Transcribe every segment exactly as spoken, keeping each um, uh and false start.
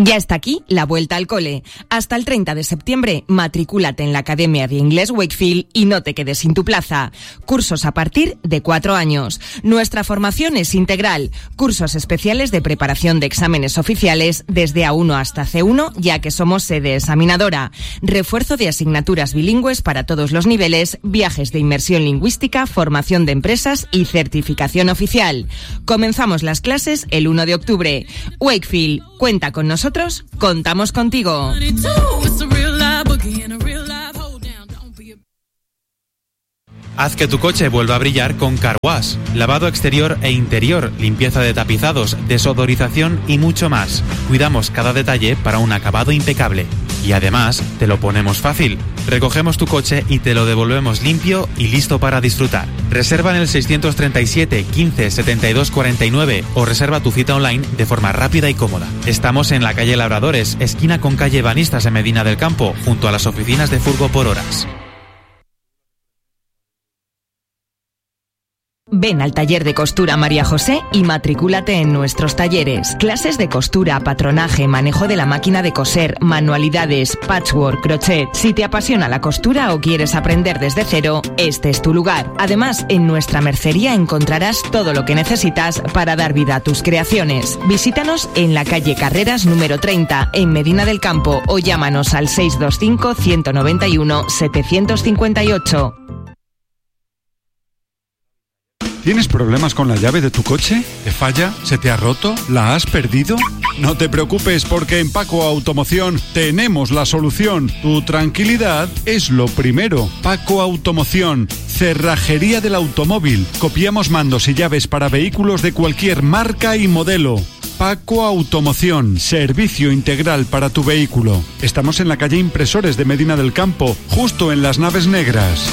Ya está aquí la vuelta al cole. Hasta el treinta de septiembre, matricúlate en la Academia de Inglés Wakefield y no te quedes sin tu plaza. Cursos a partir de cuatro años. Nuestra formación es integral. Cursos especiales de preparación de exámenes oficiales desde A uno hasta C uno, ya que somos sede examinadora. Refuerzo de asignaturas bilingües para todos los niveles, viajes de inmersión lingüística, formación de empresas y certificación oficial. Comenzamos las clases el uno de octubre. Wakefield, cuenta con nosotros. Nosotros contamos contigo. Haz que tu coche vuelva a brillar con Car Wash. Lavado exterior e interior, limpieza de tapizados, desodorización y mucho más. Cuidamos cada detalle para un acabado impecable. Y además, te lo ponemos fácil. Recogemos tu coche y te lo devolvemos limpio y listo para disfrutar. Reserva en el seiscientos treinta y siete, quince, setenta y dos, cuarenta y nueve o reserva tu cita online de forma rápida y cómoda. Estamos en la calle Labradores, esquina con calle Banistas en Medina del Campo, junto a las oficinas de Furgo por Horas. Ven al taller de costura María José y matricúlate en nuestros talleres. Clases de costura, patronaje, manejo de la máquina de coser, manualidades, patchwork, crochet. Si te apasiona la costura o quieres aprender desde cero, este es tu lugar. Además, en nuestra mercería encontrarás todo lo que necesitas para dar vida a tus creaciones. Visítanos en la calle Carreras número treinta, en Medina del Campo, o llámanos al seis dos cinco, ciento noventa y uno, setecientos cincuenta y ocho. ¿Tienes problemas con la llave de tu coche? ¿Te falla? ¿Se te ha roto? ¿La has perdido? No te preocupes, porque en Paco Automoción tenemos la solución. Tu tranquilidad es lo primero. Paco Automoción, cerrajería del automóvil. Copiamos mandos y llaves para vehículos de cualquier marca y modelo. Paco Automoción, servicio integral para tu vehículo. Estamos en la calle Impresores de Medina del Campo, justo en las Naves Negras.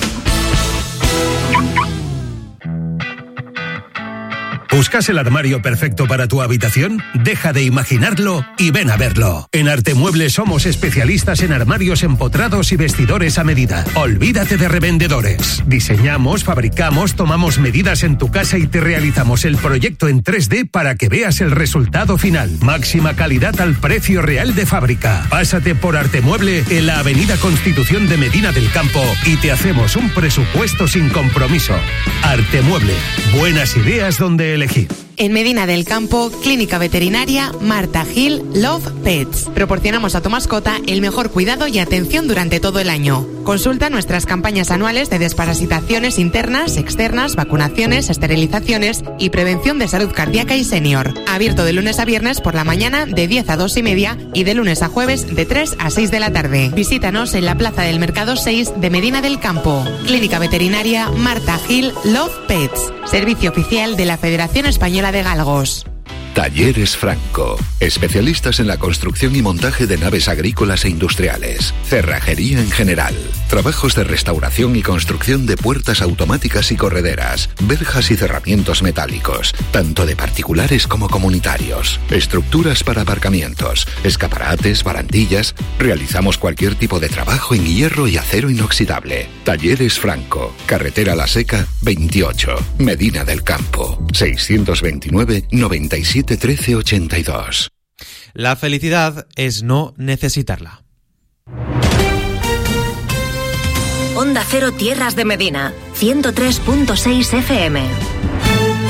¿Buscas el armario perfecto para tu habitación? Deja de imaginarlo y ven a verlo. En Artemuebles somos especialistas en armarios empotrados y vestidores a medida. Olvídate de revendedores. Diseñamos, fabricamos, tomamos medidas en tu casa y te realizamos el proyecto en tres D para que veas el resultado final. Máxima calidad al precio real de fábrica. Pásate por Artemueble en la avenida Constitución de Medina del Campo y te hacemos un presupuesto sin compromiso. Artemueble. Buenas ideas donde elegir. En Medina del Campo, Clínica Veterinaria Marta Gil Love Pets. Proporcionamos a tu mascota el mejor cuidado y atención durante todo el año. Consulta nuestras campañas anuales de desparasitaciones internas, externas, vacunaciones, esterilizaciones y prevención de salud cardíaca y senior. Abierto de lunes a viernes por la mañana de diez a dos y media y de lunes a jueves de tres a seis de la tarde. Visítanos en la Plaza del Mercado seis de Medina del Campo. Clínica Veterinaria Marta Gil Love Pets. Servicio oficial de la Federación Española de Galgos. Talleres Franco, especialistas en la construcción y montaje de naves agrícolas e industriales, cerrajería en general, trabajos de restauración y construcción de puertas automáticas y correderas, verjas y cerramientos metálicos, tanto de particulares como comunitarios, estructuras para aparcamientos, escaparates, barandillas. Realizamos cualquier tipo de trabajo en hierro y acero inoxidable. Talleres Franco, Carretera La Seca veintiocho, Medina del Campo, seiscientos veintinueve, noventa y siete, trece, ochenta y dos. La felicidad es no necesitarla. Onda Cero Tierras de Medina, ciento tres punto seis F M.